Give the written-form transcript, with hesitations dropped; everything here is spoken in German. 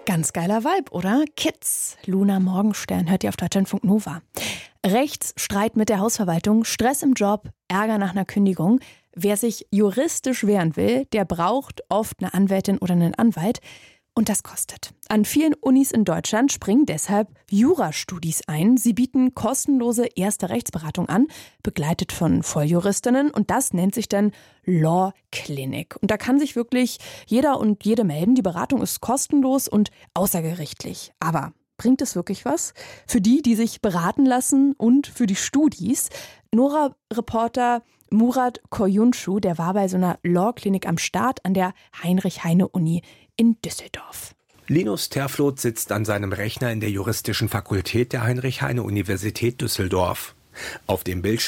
Ganz geiler Vibe, oder? Kids, Luna Morgenstern, hört ihr auf Deutschlandfunk Nova. Rechtsstreit mit der Hausverwaltung, Stress im Job, Ärger nach einer Kündigung. Wer sich juristisch wehren will, der braucht oft eine Anwältin oder einen Anwalt. Und das kostet. An vielen Unis in Deutschland springen deshalb Jurastudis ein. Sie bieten kostenlose erste Rechtsberatung an, begleitet von Volljuristinnen. Und das nennt sich dann Law Clinic. Und da kann sich wirklich jeder und jede melden. Die Beratung ist kostenlos und außergerichtlich. Aber bringt es wirklich was? Für die, die sich beraten lassen und für die Studis. Nora-Reporter Murat Koyunschu, der war bei so einer Law-Klinik am Start an der Heinrich-Heine-Uni in Düsseldorf. Linus Terfloth sitzt an seinem Rechner in der juristischen Fakultät der Heinrich-Heine-Universität Düsseldorf. Auf dem Bildschirm